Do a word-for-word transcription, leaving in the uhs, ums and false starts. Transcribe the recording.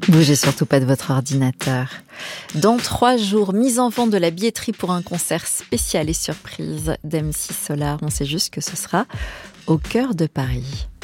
Bougez surtout pas de votre ordinateur. Dans trois jours, mise en vente de la billetterie pour un concert spécial et surprise d'M C Solar. On sait juste que ce sera au cœur de Paris.